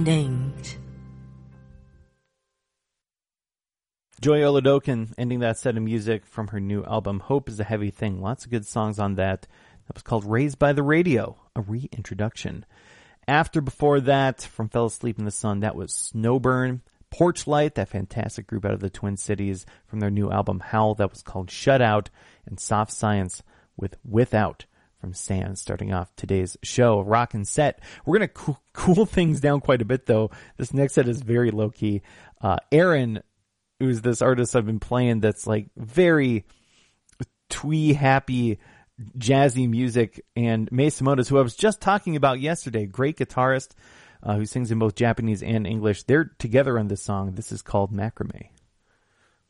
Dinged. Joy Oladokin ending that set of music from her new album, Hope is a Heavy Thing. Lots of good songs on that. That was called Raised by the Radio, a reintroduction. Before that, from Fell Asleep in the Sun, that was Snowburn. Porchlight, that fantastic group out of the Twin Cities, from their new album, Howl, that was called Shut Out. And Soft Science with Without from Sand, starting off today's show. Rockin' set. We're going to cool things down quite a bit, though. This next set is very low-key. Aaron, who's this artist I've been playing that's like very twee, happy, jazzy music, and May Simotas, who I was just talking about yesterday, great guitarist who sings in both Japanese and English. They're together on this song. This is called Macrame.